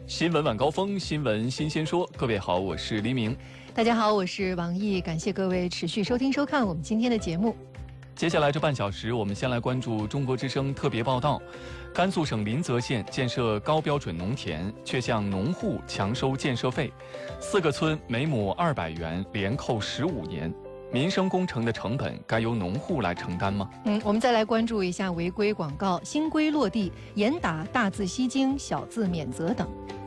新闻晚高峰，新闻新鲜说。各位好，我是黎明。 大家好，我是王毅。感谢各位持续收听收看我们今天的节目。 接下来这半小时，我们先来关注中国之声特别报道。甘肃省临泽县建设高标准农田，却向农户强收建设费，4个村每亩200元，连扣15年。民生工程的成本该由农户来承担吗？ 我们再来关注一下违规广告，新规落地，严打大字吸睛、小字免责等。